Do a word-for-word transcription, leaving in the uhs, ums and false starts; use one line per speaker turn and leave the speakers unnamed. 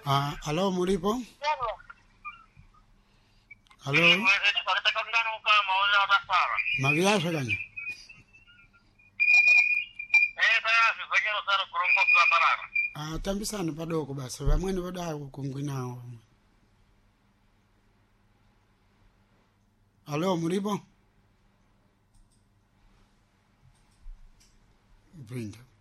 Ah, alo mulipo? Alo? Maviasha kanya? Ah, tambisana padoko basi vamwene vada kukungwinawo. Alo mulipo? Brinda.